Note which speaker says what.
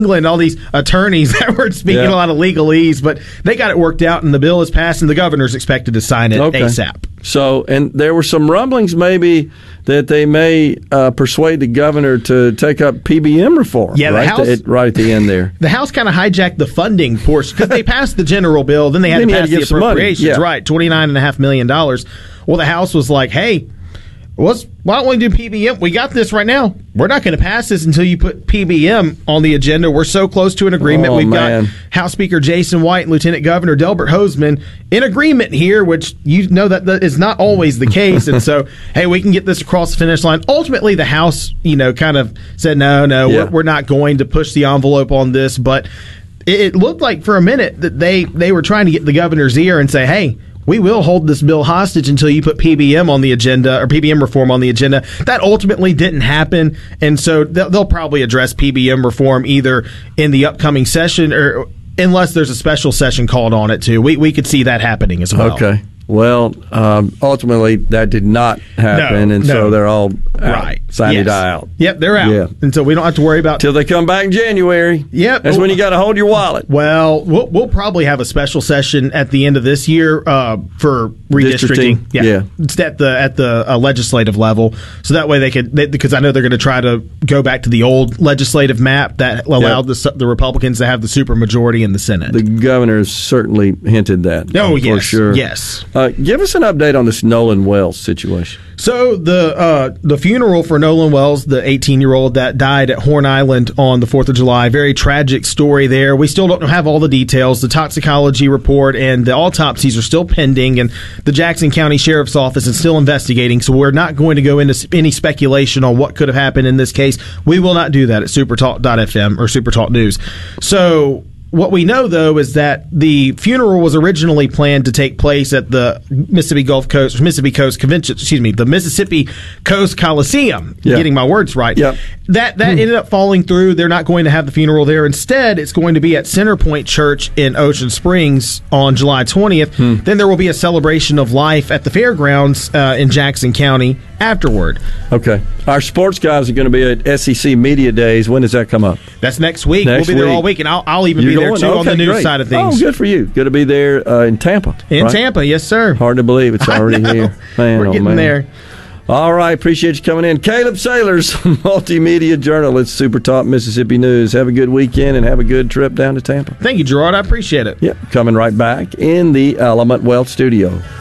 Speaker 1: and all these attorneys that were speaking a lot of legalese, but they got it worked out, and the bill is passed, and the governor's expected to sign it ASAP.
Speaker 2: So, and there were some rumblings maybe that they may persuade the governor to take up PBM reform.
Speaker 1: Yeah,
Speaker 2: right at the end there.
Speaker 1: The House kind of hijacked the funding portion because they passed the general bill, then they had to pass the appropriations, right? $29.5 million. Well, the House was like, hey, why don't we do PBM? We got this right now. We're not going to pass this until you put PBM on the agenda. We're so close to an agreement. We've got House Speaker Jason White and Lieutenant Governor Delbert Hosemann in agreement here, which you know that is not always the case. And so, hey, we can get this across the finish line. Ultimately, the House, kind of said, no, we're not going to push the envelope on this. But it looked like for a minute that they were trying to get the governor's ear and say, hey, we will hold this bill hostage until you put PBM on the agenda, or PBM reform on the agenda. That ultimately didn't happen, and so they'll probably address PBM reform either in the upcoming session or unless there's a special session called on it too. We could see that happening as well.
Speaker 2: Okay. Well, ultimately, that did not happen, so they're all out. Sine die out.
Speaker 1: Yep, they're out. Yeah. And so we don't have to worry about...
Speaker 2: Till they come back in January.
Speaker 1: Yep.
Speaker 2: That's when you got to hold your wallet.
Speaker 1: Well, we'll probably have a special session at the end of this year for redistricting.
Speaker 2: Yeah.
Speaker 1: It's at the legislative level. So that way because I know they're going to try to go back to the old legislative map that allowed the Republicans to have the supermajority in the Senate.
Speaker 2: The governor certainly hinted that.
Speaker 1: Oh, yes.
Speaker 2: For sure.
Speaker 1: Yes.
Speaker 2: Give us an update on this Nolan Wells situation.
Speaker 1: So the funeral for Nolan Wells, the 18-year-old that died at Horn Island on the 4th of July, very tragic story there. We still don't have all the details. The toxicology report and the autopsies are still pending, and the Jackson County Sheriff's Office is still investigating, so we're not going to go into any speculation on what could have happened in this case. We will not do that at supertalk.fm or Supertalk News. So what we know, though, is that the funeral was originally planned to take place at the Mississippi Coast Coliseum.
Speaker 2: Yeah.
Speaker 1: Getting my words right.
Speaker 2: Yep.
Speaker 1: That ended up falling through. They're not going to have the funeral there. Instead, it's going to be at Centerpoint Church in Ocean Springs on July 20th. Then there will be a celebration of life at the fairgrounds in Jackson County afterward.
Speaker 2: Okay. Our sports guys are going to be at SEC Media Days. When does that come up?
Speaker 1: That's next week. We'll be there all week, and I'll even be there, too, on the news side of things.
Speaker 2: Oh, good for you. Going to be there in Tampa.
Speaker 1: In Tampa, yes, sir.
Speaker 2: Hard to believe it's already here. Man,
Speaker 1: we're getting there.
Speaker 2: All right, appreciate you coming in. Caleb Sailors, multimedia journalist, Super Talk Mississippi News. Have a good weekend and have a good trip down to Tampa.
Speaker 1: Thank you, Gerard. I appreciate it.
Speaker 2: Yep, coming right back in the Element Wealth Studio.